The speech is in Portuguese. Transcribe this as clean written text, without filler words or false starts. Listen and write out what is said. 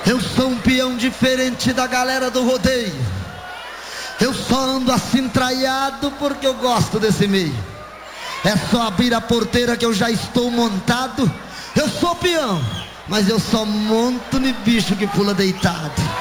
Eu sou um peão diferente da galera do rodeio. Eu só ando assim traiado porque eu gosto desse meio. É só abrir a porteira que eu já estou montado. Eu sou peão, mas eu só monto no bicho que pula deitado.